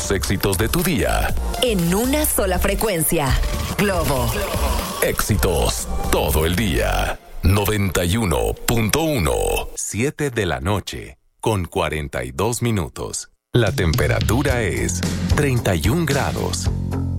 los éxitos de tu día. En una sola frecuencia. Globo. Éxitos todo el día. 91.1. 7 de la noche, con 42 minutos. La temperatura es 31 grados.